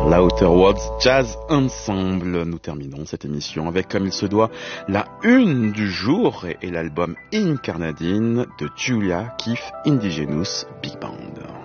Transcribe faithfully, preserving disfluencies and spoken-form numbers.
Outer Worlds Jazz Ensemble. Nous terminons cette émission avec, comme il se doit, la une du jour et l'album Incarnadine de Julia Keith Indigenous Big Band.